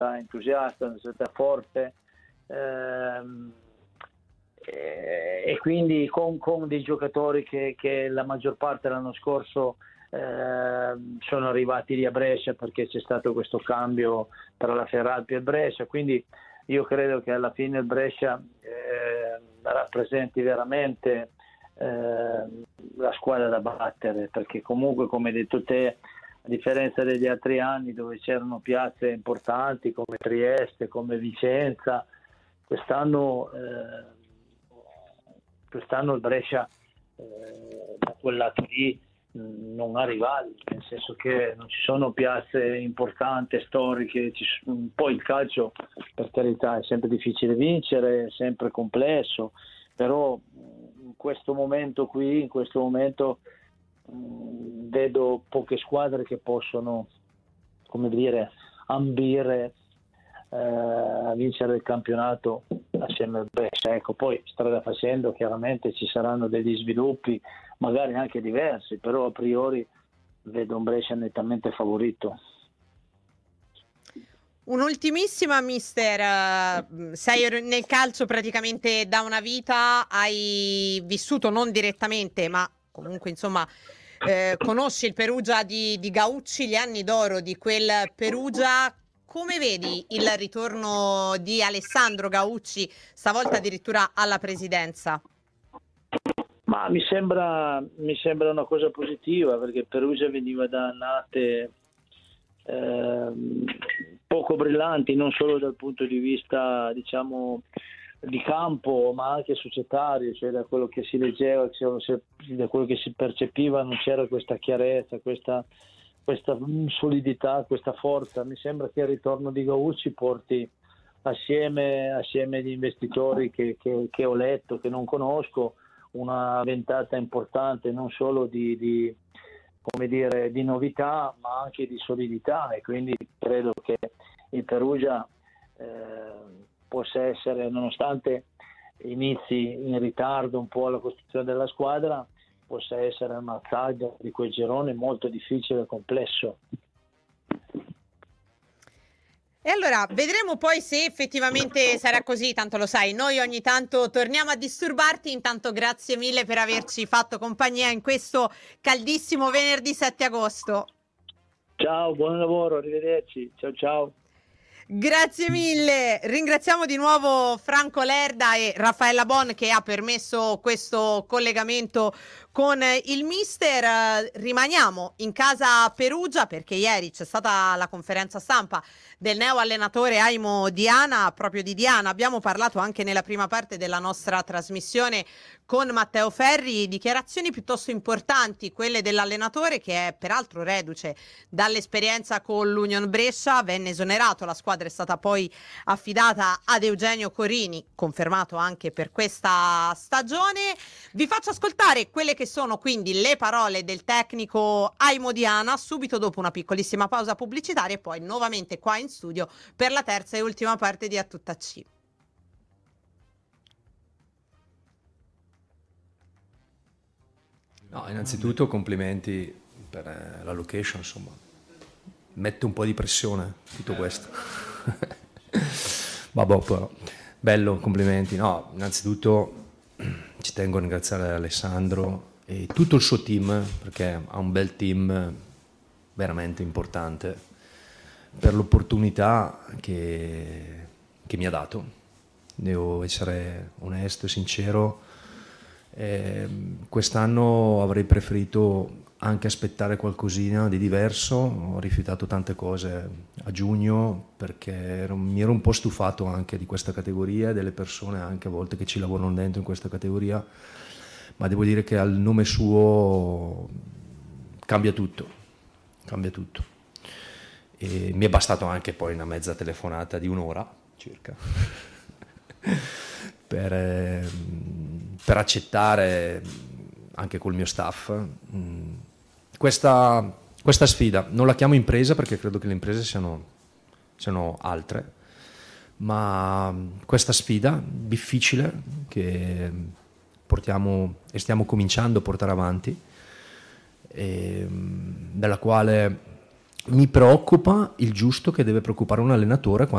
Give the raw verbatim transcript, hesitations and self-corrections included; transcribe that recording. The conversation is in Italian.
società entusiasta, una società forte, ehm, e, e quindi con, con dei giocatori che, che la maggior parte l'anno scorso eh, sono arrivati lì a Brescia, perché c'è stato questo cambio tra la Feralpi e il Brescia, quindi io credo che alla fine il Brescia eh, rappresenti veramente eh, la squadra da battere, perché comunque, come hai detto te, a differenza degli altri anni dove c'erano piazze importanti come Trieste, come Vicenza, quest'anno eh, quest'anno il Brescia eh, da quel lato lì mh, non ha rivali, nel senso che non ci sono piazze importanti, storiche, ci, poi il calcio, per carità, è sempre difficile vincere, è sempre complesso, però in questo momento qui, in questo momento mh, vedo poche squadre che possono, come dire, ambire eh, a vincere il campionato assieme al Brescia. Ecco, poi strada facendo chiaramente ci saranno degli sviluppi, magari anche diversi, però a priori vedo un Brescia nettamente favorito. Un'ultimissima, mister, sei nel calcio praticamente da una vita, hai vissuto non direttamente, ma comunque insomma eh, conosci il Perugia di, di Gaucci, gli anni d'oro di quel Perugia. Come vedi il ritorno di Alessandro Gaucci, stavolta addirittura alla presidenza? Ma mi sembra, mi sembra una cosa positiva, perché Perugia veniva da annate eh, poco brillanti, non solo dal punto di vista, diciamo, di campo, ma anche societario, cioè da quello che si leggeva, da quello che si percepiva, non c'era questa chiarezza, questa, questa solidità, questa forza. Mi sembra che il ritorno di Gaucci porti assieme, assieme agli investitori che, che, che ho letto, che non conosco, una ventata importante non solo di, di, come dire, di novità, ma anche di solidità, e quindi credo che il Perugia eh, possa essere, nonostante inizi in ritardo un po' la costruzione della squadra, possa essere una saga di quel girone molto difficile e complesso. E allora vedremo poi se effettivamente sarà così, tanto lo sai, noi ogni tanto torniamo a disturbarti. Intanto grazie mille per averci fatto compagnia in questo caldissimo venerdì sette agosto. Ciao, buon lavoro, arrivederci, ciao ciao. Grazie mille, ringraziamo di nuovo Franco Lerda e Raffaella Bon che ha permesso questo collegamento con il mister. Rimaniamo in casa Perugia perché ieri c'è stata la conferenza stampa del neo allenatore Aimo Diana. Proprio di Diana abbiamo parlato anche nella prima parte della nostra trasmissione con Matteo Ferri. Dichiarazioni piuttosto importanti quelle dell'allenatore, che è peraltro reduce dall'esperienza con l'Union Brescia. Venne esonerato, la squadra è stata poi affidata ad Eugenio Corini, confermato anche per questa stagione. Vi faccio ascoltare quelle che sono quindi le parole del tecnico Aimo Diana subito dopo una piccolissima pausa pubblicitaria e poi nuovamente qua in studio per la terza e ultima parte di A Tutta C. No, innanzitutto complimenti per eh, la location, insomma, mette un po' di pressione tutto questo. Vabbè, però bello, complimenti. No, innanzitutto ci tengo a ringraziare Alessandro e tutto il suo team, perché ha un bel team veramente importante, per l'opportunità che, che mi ha dato. Devo essere onesto e sincero. Eh, quest'anno avrei preferito anche aspettare qualcosina di diverso. Ho rifiutato tante cose a giugno perché ero, mi ero un po' stufato anche di questa categoria e delle persone anche a volte che ci lavorano dentro in questa categoria, ma devo dire che al nome suo cambia tutto, cambia tutto. E mi è bastato anche poi una mezza telefonata di un'ora circa per, eh, per accettare anche col mio staff questa, questa sfida. Non la chiamo impresa perché credo che le imprese siano, siano altre, ma questa sfida difficile che portiamo e stiamo cominciando a portare avanti, e della quale mi preoccupa il giusto che deve preoccupare un allenatore